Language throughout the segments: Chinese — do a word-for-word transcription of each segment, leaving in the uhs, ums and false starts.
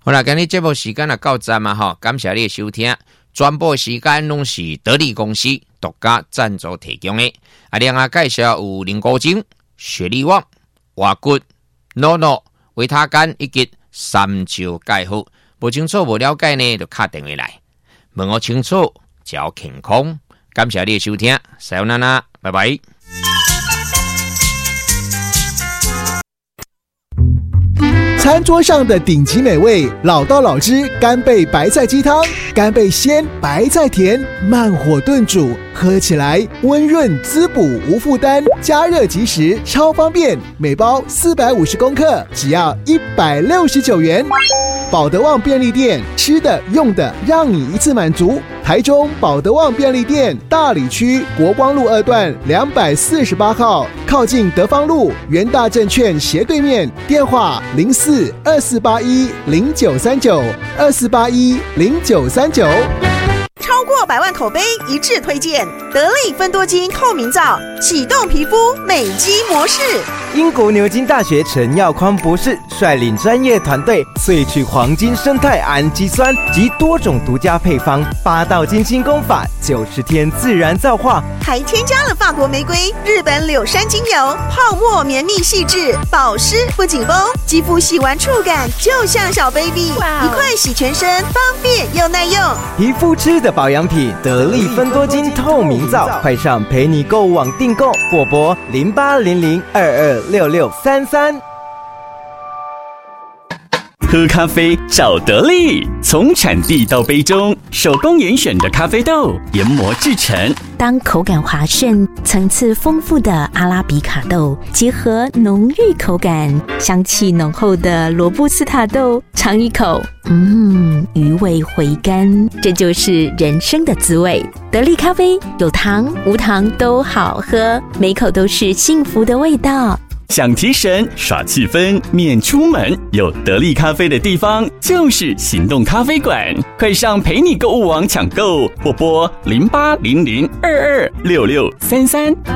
好啦，今日节目时间也到站嘛吼，感谢你的收听。全部时间拢是得力公司独家赞助提供的。啊，另外介绍有林古精、雪利旺、华骨、诺诺、维他干以及三九钙护。不清楚、不了解呢，就打电话来问我清楚，交健康。感谢你的收听，さよなら，拜拜。 餐桌上的顶级美味，老道老汁干贝白菜鸡汤，干贝鲜，白菜甜，慢火炖煮，喝起来温润滋补，无负担，加热即食，超方便。每包四百五十公克，只要一百六十九元。保德旺便利店，吃的用的让你一次满足。台中保德旺便利店大里区国光路二段两百四十八号，靠近德芳路元大证券斜对面，电话零四二四八一零九三九二四八一零九三九。 超过百万口碑一致推荐得力芬多精透明皂，启动皮肤美肌模式。 英国牛津大学陈耀匡博士率领专业团队萃取黄金生态氨基酸及多种独家配方，八道金星功法，九十天自然皂化， 还添加了法国玫瑰、日本柳杉精油，泡沫绵密细致，保湿不紧绷，肌肤洗完触感就像小 baby， 一块洗全身，方便又耐用。 皮肤吃的保养品得力芬多精透明皂，快上陪你购物网订购，或拨零八零零二二六六三三。 喝咖啡找得力，从产地到杯中，手工严选的咖啡豆研磨制成。 当口感滑顺、层次丰富的阿拉比卡豆结合浓郁口感、香气浓厚的罗布斯塔豆，尝一口，嗯，余味回甘，这就是人生的滋味。得力咖啡有糖无糖都好喝，每口都是幸福的味道。 想提神耍气氛免出门，有得力咖啡的地方就是行动咖啡馆，快上陪你购物网抢购，或拨零八零零二二六六三三。 耶，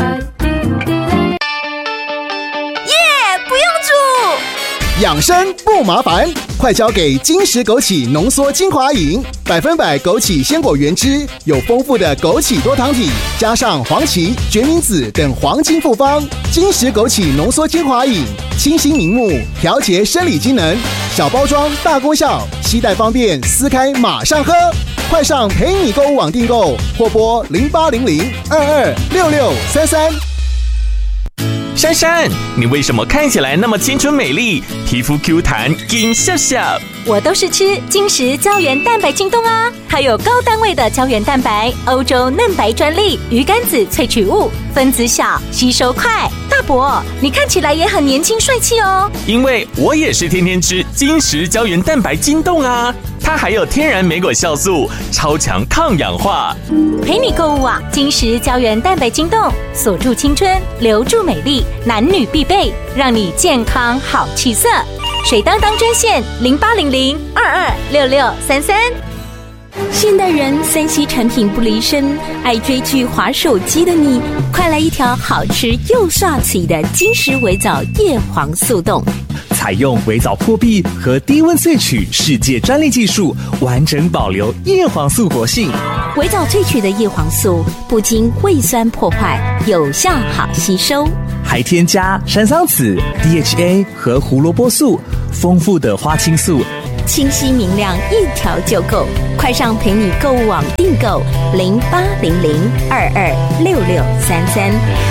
不用煮， 养生不麻烦，快交给金石枸杞浓缩精华饮，百分百枸杞鲜果原汁，有丰富的枸杞多糖体，加上黄芪、决明子等黄金复方。金石枸杞浓缩精华饮，清新明目，调节生理机能，小包装大功效，携带方便，撕开马上喝。快上陪你购物网订购，或拨零八零零二二六六三三。 珊珊，你为什么看起来那么青春美丽，皮肤 Q 弹，金笑笑？ 我都是吃金石胶原蛋白晶冻啊，还有高单位的胶原蛋白，欧洲嫩白专利，鱼肝子萃取物，分子小，吸收快。大伯，你看起来也很年轻帅气哦。 因为我也是天天吃金石胶原蛋白晶冻啊，它还有天然莓果酵素，超强抗氧化。 陪你购物啊，金石胶原蛋白晶冻，锁住青春，留住美丽，男女必备，让你健康好气色。水当当专线零八零零二二六六三三。现代人三 C 产品不离身，爱追剧滑手机的你，快来一条好吃又帅气的金石微藻叶黄素冻。 采用微藻破壁和低温萃取世界专利技术，完整保留叶黄素活性。 微藻萃取的叶黄素不经胃酸破坏，有效好吸收， 还添加山桑子、D H A 和胡萝卜素，丰富的花青素， 清晰明亮，一条就够。快上陪你购物网订购零八零零二二六六三三。